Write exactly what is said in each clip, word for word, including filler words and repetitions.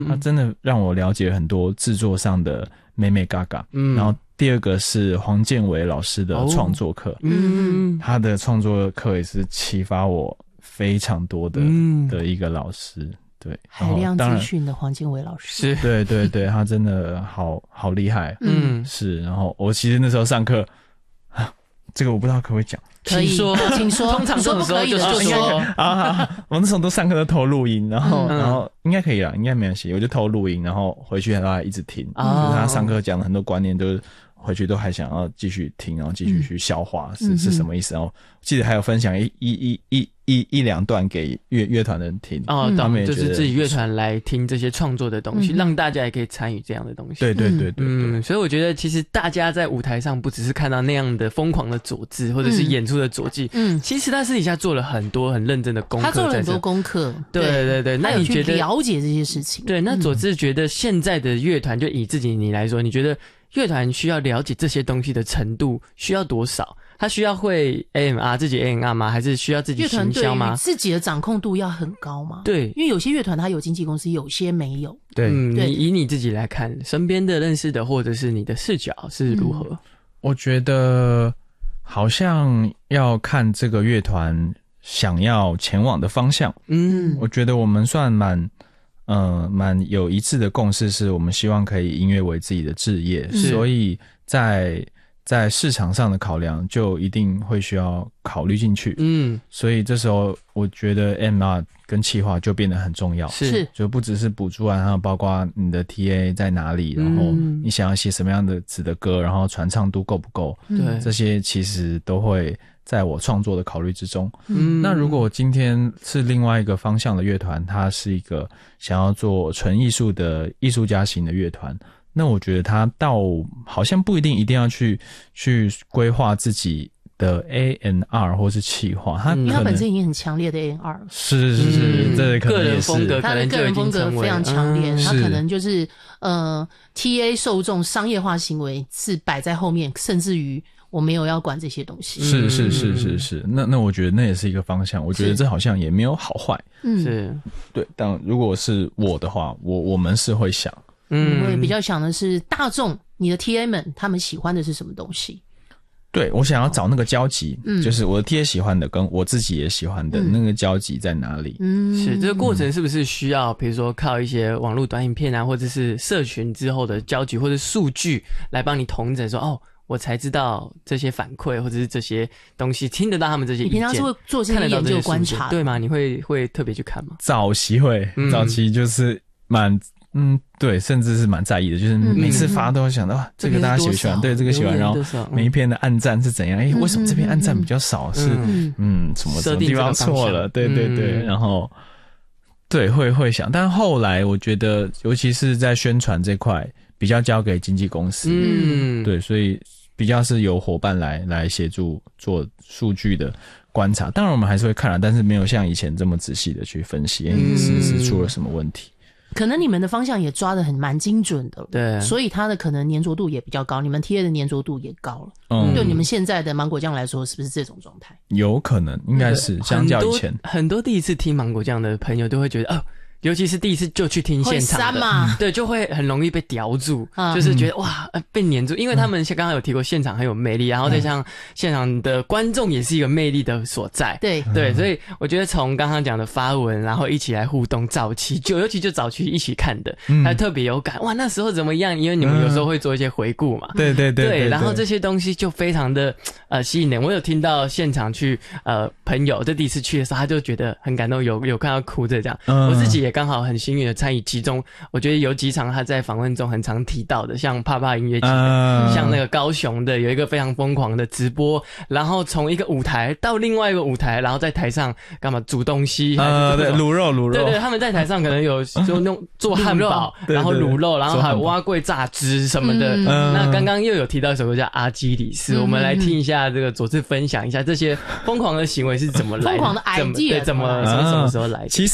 他真的让我了解很多制作上的美美嘎嘎。嗯，然后第二个是黄建伟老师的创作课，嗯，他的创作课也是启发我非常多的、嗯、的一个老师。对， 海量资讯的黄建伟老师， 是，对对对，他真的好好厉害，嗯，是。然后我其实那时候上课，啊，这个我不知道可不可以讲， 可以说，请说，通常这种时候就说啊，好，我那时候都上课都偷录音，然后、嗯、然后应该可以啦，应该没关系，我就偷录音，然后回去然后一直听，哦、就是他上课讲的很多观念都是。回去都还想要继续听，然后继续去消化、嗯、是是什么意思。然后记得还有分享一一一一一一两段给乐乐团的人听。 哦，他们就是自己乐团来听这些创作的东西、嗯，让大家也可以参与这样的东西。 对对对 对, 对, 对。 嗯，所以我觉得其实大家在舞台上不只是看到那样的疯狂的佐治或者是演出的佐技，嗯，其实他私底下做了很多很认真的功课， 他做了很多功课。 对对对，那你觉得了解这些事情？ 对，那佐治觉得现在的乐团，就以自己你来说，你觉得？乐团需要了解这些东西的程度需要多少？他需要会 A M R 自己 A M R 吗？还是需要自己行销吗？ 乐团对于自己的掌控度要很高吗？ 对， 因为有些乐团它有经纪公司，有些没有。 对， 嗯，你以你自己来看，身边的认识的或者是你的视角是如何？嗯、 我觉得好像要看这个乐团想要前往的方向。嗯，我觉得我们算蛮。呃，蛮有一致的共识，是我们希望可以音乐为自己的志业，所以在在市场上的考量就一定会需要考虑进去。嗯，所以这时候我觉得 M R 跟企划就变得很重要， 是就不只是补助啊，还有包括你的 T A 在哪里，然后你想要写什么样的子的歌，然后传唱度够不够，对，这些其实都会在我创作的考虑之中。嗯，那如果我今天是另外一个方向的乐团，它是一个想要做纯艺术的艺术家型的乐团，那我觉得他到好像不一定一定要去去规划自己的 A N R 或是企划，他因为他本身已经很强烈的 A N R 了， 是是是，嗯、这可能也是个人风格， 他的个人风格非常强烈，他可能就是呃 T A 受众商业化行为是摆在后面，甚至于我没有要管这些东西。 是是是是是，那那我觉得那也是一个方向，我觉得这好像也没有好坏。 嗯，是对，但如果是我的话，我我们是会想， 嗯，我也比较想的是大众，你的 T A 们他们喜欢的是什么东西？ 对，我想要找那个交集，嗯，就是我的 T A 喜欢的跟我自己也喜欢的、嗯、那个交集在哪里？ 嗯，是这个过程是不是需要，比如说靠一些网络短影片啊，或者是社群之后的交集或者数据来帮你统整说，哦，我才知道这些反馈或者是这些东西，听得到他们这些意见。 你平常是会做这些研究观察， 对吗？你会会特别去看吗？ 早期会，嗯、早期就是蛮。嗯，对，甚至是蛮在意的，就是每次发都会想到，哇、嗯，这个大家喜不喜欢？对，这个喜欢，然后每一篇的按赞是怎样？哎、欸，为什么这篇按赞比较少？是嗯, 嗯，什么什么地方错了？对对对，然后对会会想，但后来我觉得，尤其是在宣传这块，比较交给经纪公司，嗯，对，所以比较是由伙伴来来协助做数据的观察。当然我们还是会看啦，但是没有像以前这么仔细的去分析，嗯、是是出了什么问题。 可能你们的方向也抓得很蛮精准的， 对， 所以它的可能粘着度也比较高，你们 T A 的粘着度也高了。嗯，对你们现在的芒果酱来说，是不是这种状态？ 有可能，应该是相较以前， 很多很多第一次听芒果酱的朋友都会觉得，哦。尤其是第一次就去听现场的， 嘛对，就会很容易被叼住，嗯、就是觉得哇被黏住，因为他们刚刚有提过现场很有魅力，然后再像现场的观众也是一个魅力的所在， 对对，所以我觉得从刚刚讲的发文，然后一起来互动，早期就尤其就早期一起看的，还特别有感，哇那时候怎么样？因为你们有时候会做一些回顾嘛， 嗯、对, 对, 对, 对, 对, 对，然后这些东西就非常的呃吸引人。我有听到现场去呃朋友在第一次去的时候，他就觉得很感动，有有看到哭着这样，嗯、我自己也刚好很幸运的参与其中，我觉得有几场他在访问中很常提到的，像帕帕音乐节的、uh, 像那个高雄的有一个非常疯狂的直播，然后从一个舞台到另外一个舞台，然后在台上干嘛煮东西， 呃、uh, 对，卤肉卤肉， 对对，他们在台上可能有就那种做汉堡，然后卤肉，然后还有蛙桂炸汁什么的。嗯、那刚刚又有提到一首歌叫阿基里斯、嗯，我们来听一下这个佐治分享一下这些疯狂的行为是怎么来的， 疯狂的 idea 对，怎么什么什么时候来的？ 其实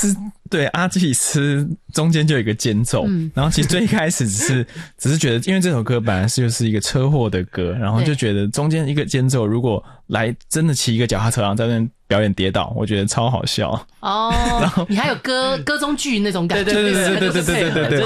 对，阿基里斯中间就有一个间奏，嗯、然后其实最一开始只是只是觉得，因为这首歌本来是就是一个车祸的歌，然后就觉得中间一个间奏如果来真的骑一个脚踏车，然后在那边表演跌倒，我觉得超好笑哦。然后你还有歌歌中剧那种感觉， 对对对对对对对对对。